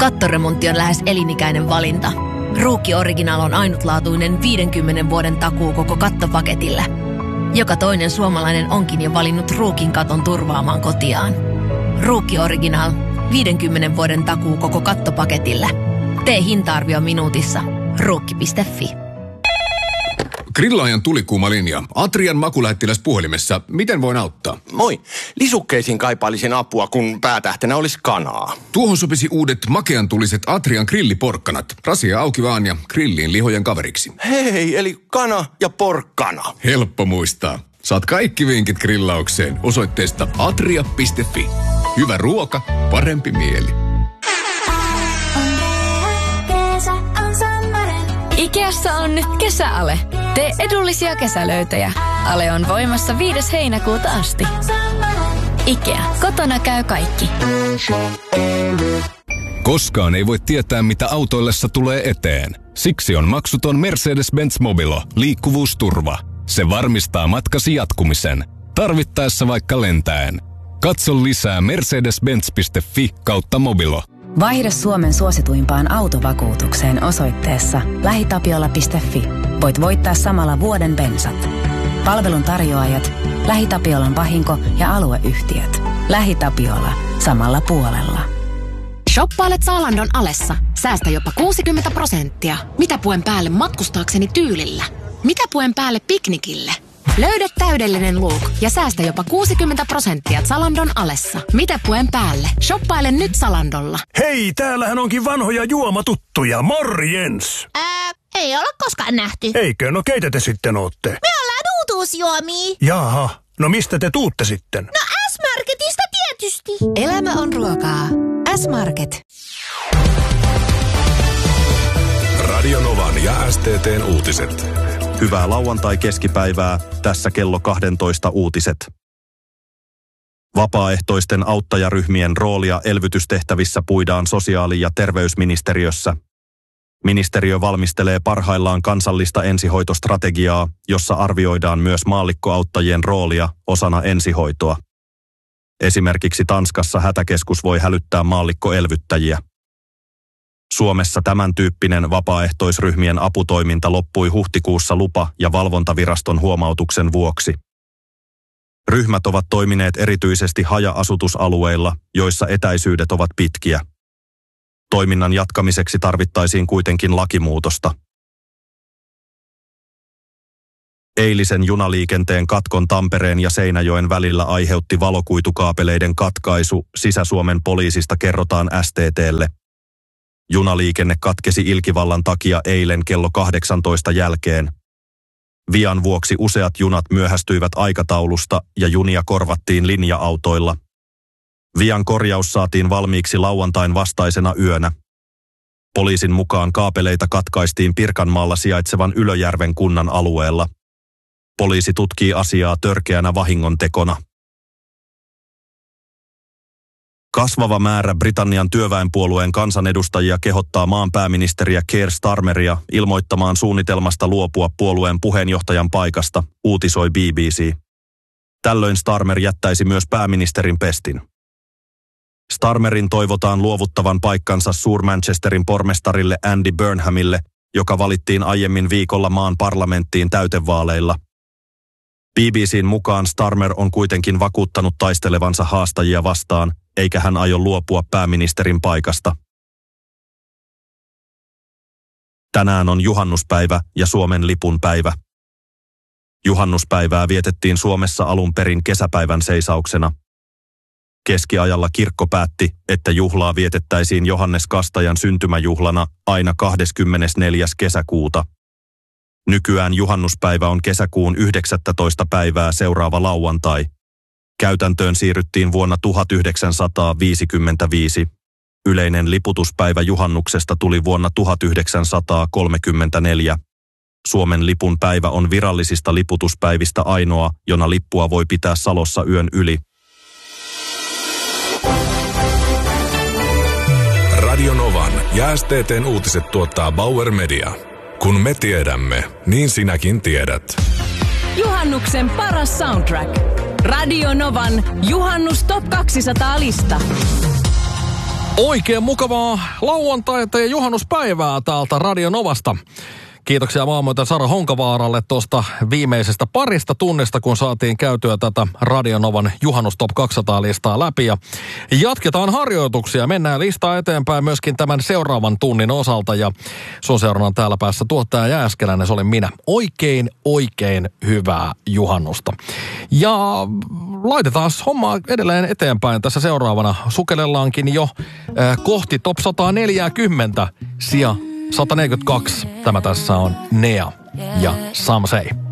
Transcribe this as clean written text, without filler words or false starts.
Kattoremontti on lähes elinikäinen valinta. Ruukki Original on ainutlaatuinen 50 vuoden takuu koko kattopaketille. Joka toinen suomalainen onkin jo valinnut Ruukin katon turvaamaan kotiaan. Ruukki Original, 50 vuoden takuu koko kattopaketille. Tee hinta-arvio minuutissa. Ruukki.fi. Grillaajan tulikuuma linja. Atrian makulähettiläs puhelimessa. Miten voin auttaa? Moi. Lisukkeisiin kaipailisin apua, kun päätähtenä olisi kanaa. Tuohon sopisi uudet makean tuliset Atrian grilliporkkanat. Rasia auki vaan ja grilliin lihojen kaveriksi. Hei, eli kana ja porkkana. Helppo muistaa. Saat kaikki vinkit grillaukseen osoitteesta atria.fi. Hyvä ruoka, parempi mieli. Ikeassa on nyt kesäale. Tee edullisia kesälöytöjä. Ale on voimassa 5. heinäkuuta asti. Ikea. Kotona käy kaikki. Koskaan ei voi tietää, mitä autoillessa tulee eteen. Siksi on maksuton Mercedes-Benz Mobilo. Liikkuvuusturva. Se varmistaa matkasi jatkumisen. Tarvittaessa vaikka lentäen. Katso lisää mercedes-benz.fi/Mobilo. Vaihda Suomen suosituimpaan autovakuutukseen osoitteessa lähitapiola.fi. Voit voittaa samalla vuoden bensat. Palvelun tarjoajat, LähiTapiolan vahinko- ja alueyhtiöt. LähiTapiola. Samalla puolella. Shoppailet Zalandon alessa. Säästä jopa 60%. Mitä puen päälle matkustaakseni tyylillä? Mitä puen päälle piknikille? Löydä täydellinen look ja säästä jopa 60% Zalandon alessa. Mitä puen päälle? Shoppaile nyt Zalandolla. Hei, täällähän onkin vanhoja juomatuttuja. Morjens! Ei olla koskaan nähty. Eikö? No keitä te sitten ootte? Me ollaan uutuusjuomia. Jaha, no mistä te tuutte sitten? No S-Marketista tietysti. Elämä on ruokaa. S-Market. Radio Novan ja STT:n uutiset. Hyvää lauantai-keskipäivää, tässä kello 12 uutiset. Vapaaehtoisten auttajaryhmien roolia elvytystehtävissä puidaan sosiaali- ja terveysministeriössä. Ministeriö valmistelee parhaillaan kansallista ensihoitostrategiaa, jossa arvioidaan myös maallikkoauttajien roolia osana ensihoitoa. Esimerkiksi Tanskassa hätäkeskus voi hälyttää maallikkoelvyttäjiä. Suomessa tämän tyyppinen vapaaehtoisryhmien aputoiminta loppui huhtikuussa lupa- ja valvontaviraston huomautuksen vuoksi. Ryhmät ovat toimineet erityisesti haja-asutusalueilla, joissa etäisyydet ovat pitkiä. Toiminnan jatkamiseksi tarvittaisiin kuitenkin lakimuutosta. Eilisen junaliikenteen katkon Tampereen ja Seinäjoen välillä aiheutti valokuitukaapeleiden katkaisu, Sisä-Suomen poliisista kerrotaan STT:lle. Junaliikenne katkesi ilkivallan takia eilen kello 18 jälkeen. Vian vuoksi useat junat myöhästyivät aikataulusta ja junia korvattiin linja-autoilla. Vian korjaus saatiin valmiiksi lauantain vastaisena yönä. Poliisin mukaan kaapeleita katkaistiin Pirkanmaalla sijaitsevan Ylöjärven kunnan alueella. Poliisi tutkii asiaa törkeänä vahingontekona. Kasvava määrä Britannian työväenpuolueen kansanedustajia kehottaa maan pääministeriä Keir Starmeria ilmoittamaan suunnitelmasta luopua puolueen puheenjohtajan paikasta, uutisoi BBC. Tällöin Starmer jättäisi myös pääministerin pestin. Starmerin toivotaan luovuttavan paikkansa Suur-Manchesterin pormestarille Andy Burnhamille, joka valittiin aiemmin viikolla maan parlamenttiin täytevaaleilla. BBC:n mukaan Starmer on kuitenkin vakuuttanut taistelevansa haastajia vastaan, eikä hän aio luopua pääministerin paikasta. Tänään on juhannuspäivä ja Suomen lipun päivä. Juhannuspäivää vietettiin Suomessa alun perin kesäpäivän seisauksena. Keskiajalla kirkko päätti, että juhlaa vietettäisiin Johannes Kastajan syntymäjuhlana aina 24. kesäkuuta. Nykyään juhannuspäivä on kesäkuun 19. päivää seuraava lauantai. Käytäntöön siirryttiin vuonna 1955. Yleinen liputuspäivä juhannuksesta tuli vuonna 1934. Suomen lipun päivä on virallisista liputuspäivistä ainoa, jona lippua voi pitää Salossa yön yli. Radio Novan ja STT:n uutiset tuottaa Bauer Media. Kun me tiedämme, niin sinäkin tiedät. Juhannuksen paras soundtrack. Radio Novan Juhannus Top 200 -lista. Oikein mukavaa lauantaita ja juhannuspäivää täältä Radio Novasta. Kiitoksia maailmoita Sara Honkavaaralle tuosta viimeisestä parista tunnista, kun saatiin käytyä tätä Radio Novan Juhannus Top 200-listaa läpi. Ja jatketaan harjoituksia. Mennään listaa eteenpäin myöskin tämän seuraavan tunnin osalta. Ja sun seurana täällä päässä tuottaja Jääskeläinen, se oli minä. Oikein hyvää juhannusta. Ja laitetaan hommaa edelleen eteenpäin. Tässä seuraavana sukellellaankin jo kohti Top 140 sija 142. Tämä tässä on Nea ja Samsei.